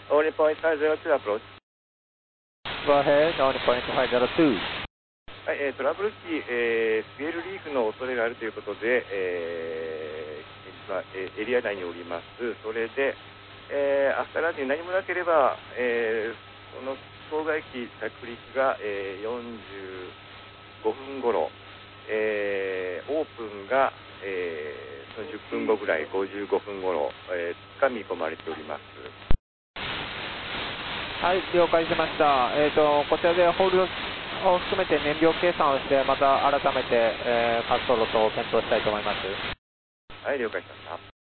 Only point 502 approach. Go ahead, only point 502. はい、トラブルキー、フュエルリーフの恐れがあるということで、今、エリア内におります。それで、アフターランディング何もなければ、その当該機着陸が、45分頃、オープンが、その10分後ぐらい、55分頃、が見込まれております。 はい、了解しました。こちらでホールドを含めて燃料計算をして、また改めて、滑走路等を検討したいと思います。 はい、了解しました。